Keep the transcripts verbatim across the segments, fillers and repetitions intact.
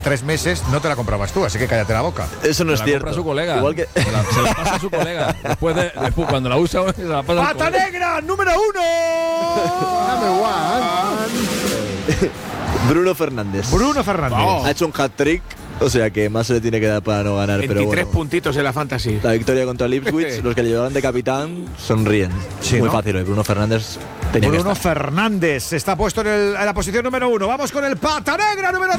tres meses no te la comprabas tú, así que cállate la boca. Eso no Se es la cierto. compra su colega. Igual que... se, la, se la pasa a su colega. Después, de, después cuando la usa, se la pasa ¡Pata al colega. negra, número uno! Bruno Fernández. Bruno Fernández. Oh. Ha hecho un hat-trick, o sea que más se le tiene que dar para no ganar. veintitrés pero bueno, puntitos en la fantasy. la victoria contra el Ipswich, los que le llevaban de capitán sonríen. Sí, Muy ¿no? fácil hoy. Bruno Fernández tenía Bruno que estar. Fernández está puesto en, el, en la posición número uno. Vamos con el pata negra número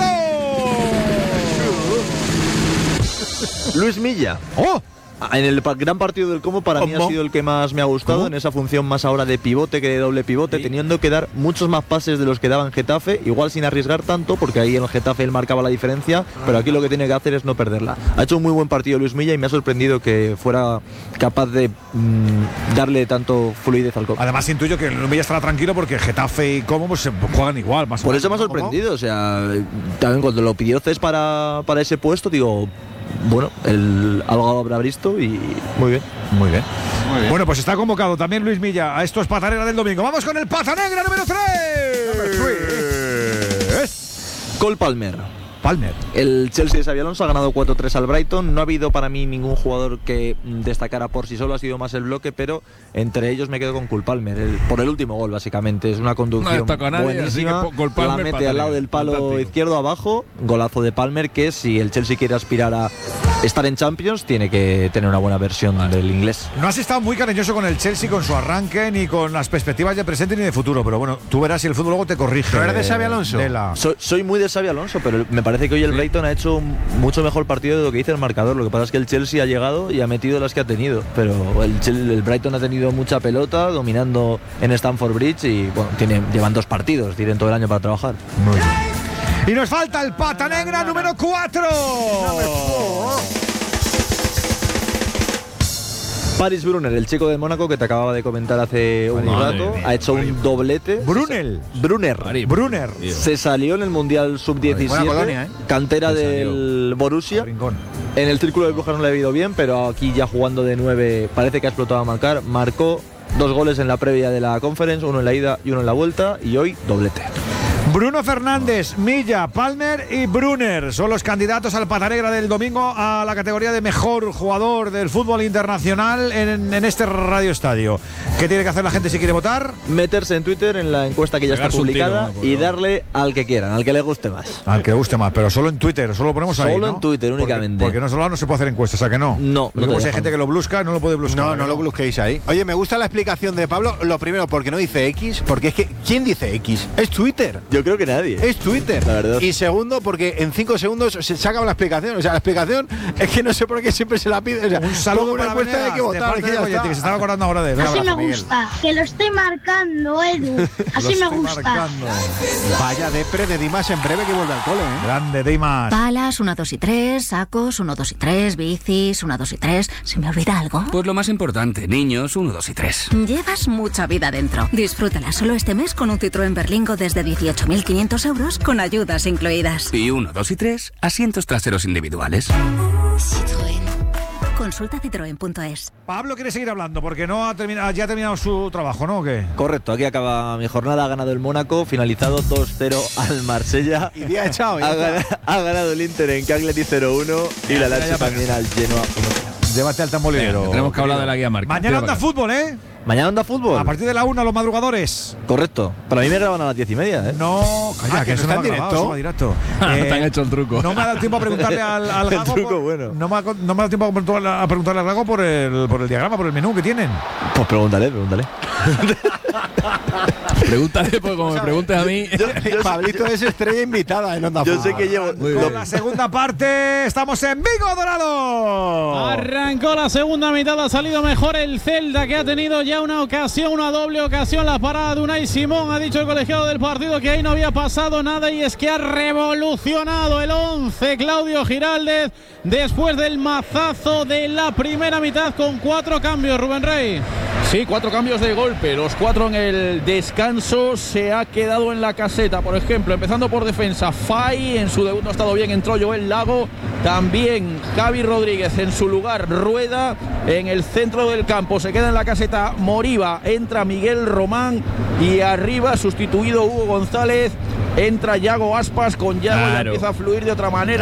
dos. Luis Milla. ¡Oh! En el pa- gran partido del Como para mí ha ¿Cómo? sido el que más me ha gustado, ¿Cómo? en esa función más ahora de pivote que de doble pivote, Sí. teniendo que dar muchos más pases de los que daba en Getafe, igual sin arriesgar tanto, porque ahí en el Getafe él marcaba la diferencia, pero aquí lo que tiene que hacer es no perderla. Ha hecho un muy buen partido Luis Milla y me ha sorprendido que fuera capaz de mm, darle tanto fluidez al Como. Además intuyo que el Milla estará tranquilo porque Getafe y Como pues, se juegan igual. Más o Por menos, eso me ha ¿no? sorprendido, o sea, también cuando lo pidió Cés para, para ese puesto, digo, bueno, el, algo habrá visto y muy bien. Muy bien. Muy bien. Bueno, pues está convocado también Luis Milla a estos pata negra del domingo. Vamos con el pata negra número tres. Cole Palmer. Palmer. El Chelsea de Xabi Alonso ha ganado cuatro tres al Brighton. No ha habido para mí ningún jugador que mm, destacara por sí solo, ha sido más el bloque, pero entre ellos me quedo con Cole Palmer, el- por el último gol básicamente. Es una No conducción destacó a nadie, buenísima. así que Cole Palmer, la mete pata al lado negra. del palo Fantástico. izquierdo abajo. Golazo de Palmer que si el Chelsea quiere aspirar a estar en Champions tiene que tener una buena versión del inglés. No has estado muy cariñoso con el Chelsea, con su arranque, ni con las perspectivas de presente ni de futuro. Pero bueno, tú verás si el fútbol luego te corrige. ¿No eres de Xabi Alonso? Tela. Soy, soy muy de Xabi Alonso, pero me parece que hoy el Brighton ha hecho un mucho mejor partido de lo que dice el marcador. Lo que pasa es que el Chelsea ha llegado y ha metido las que ha tenido, pero el, Chel- el Brighton ha tenido mucha pelota dominando en Stamford Bridge y bueno, tiene, llevan dos partidos, tienen todo el año para trabajar. Muy bien. Y nos falta el pata negra número cuatro. Paris Brunner, el chico de Mónaco que te acababa de comentar hace un Madre rato, mía. ha hecho un doblete. Brunel. Brunner. Mari, Brunner. tío. Se salió en el Mundial sub diecisiete, Buena colonia, ¿eh? cantera Se del Borussia. Rincón. En el círculo de Brujas no le ha ido bien, pero aquí ya jugando de nueve parece que ha explotado a marcar. Marcó dos goles en la previa de la Conference, uno en la ida y uno en la vuelta, y hoy doblete. Bruno Fernández, Milla, Palmer y Brunner son los candidatos al pata negra del domingo a la categoría de mejor jugador del fútbol internacional en, en este Radio Estadio. ¿Qué tiene que hacer la gente si quiere votar? Meterse en Twitter en la encuesta que ya está Pegarse un tiro, publicada ¿no? Por y favor. darle al que quieran, al que le guste más. Al que le guste más, pero solo en Twitter, solo lo ponemos ahí. Solo ¿no? en Twitter, Porque- únicamente. Porque, no solo no se puede hacer encuestas, ¿a que no? No, Porque no te pues hay dejan. gente que lo busca, no lo puede buscar. No, no ¿a lo que busquéis ahí. Oye, me gusta la explicación de Pablo. Lo primero, porque no dice X, porque es que ¿quién dice X? Es Twitter. Yo creo que nadie. Es Twitter. La verdad. Y segundo, porque en cinco segundos se saca la explicación. O sea, la explicación es que no sé por qué siempre se la pide. O sea, Un saludo pongo una para encuesta, hay Venegas, que de votar. parte que de ya Goyetti, está. que se estaba acordando ahora de él. Un Así me abrazo, Miguel. gusta, que lo esté marcando, Edu. Así Lo me estoy gusta. marcando. Vaya depre de Dimas en breve que vuelve al cole, ¿eh? Grande, Dimas. Palas, uno, dos y tres, sacos, uno, dos y tres, bicis, uno, dos y tres. ¿Se me olvida algo? Pues lo más importante, niños, uno, dos y tres. Llevas mucha vida dentro. Disfrútala solo este mes con un Citroën Berlingo desde dieciocho mil quinientos euros con ayudas incluidas. Y uno, dos y tres, asientos traseros individuales. Citroën. Consulta citroen punto es. Pablo quiere seguir hablando porque no ha terminado, ya ha terminado su trabajo, ¿no? ¿O qué? Correcto, aquí acaba mi jornada, ha ganado el Mónaco, finalizado dos cero al Marsella. Y día echado, ya Ha, está. gana- ha ganado el Inter en Cagliari cero uno y la ya, Lazio ya, también al Genoa uno cero. Llévate al tamborilero. Venga, tenemos que hablar de la guía marca. Mañana anda fútbol, ¿eh? Mañana anda fútbol. A partir de la una, los madrugadores. Correcto. Para mí me graban a las diez y media, ¿eh? No, calla, Ah, que que eso no no está va en grabado, directo. eso va directo. Te han hecho el truco. No me ha dado tiempo a preguntarle al, al El Gago. truco, por- bueno. No me, ha, no me ha dado tiempo a preguntarle, a preguntarle al Gago por el, por el diagrama, por el menú que tienen. Pues pregúntale, pregúntale. Pregúntale, porque como me preguntes a mí. Pablito es estrella invitada en Onda Yo Fútbol. sé que llevo. Muy lo- bien. Con la segunda parte, estamos en Vigo, Dorado. Arrancó la segunda mitad, ha salido mejor el Celta, que ha tenido ya una ocasión, una doble ocasión, la parada de Unai Simón. Ha dicho el colegiado del partido que ahí no había pasado nada y es que ha revolucionado el once Claudio Giraldez después del mazazo de la primera mitad con cuatro cambios, Rubén Rey. Sí, cuatro cambios de golpe, los cuatro en el descanso. Se ha quedado en la caseta, por ejemplo, empezando por defensa, Fay, en su debut no ha estado bien, entró Joel Lago, también Javi Rodríguez en su lugar, Rueda. En el centro del campo se queda en la caseta Moriba, entra Miguel Román y arriba, sustituido Hugo González, entra Yago Aspas. Con Yago claro. ya empieza a fluir de otra manera.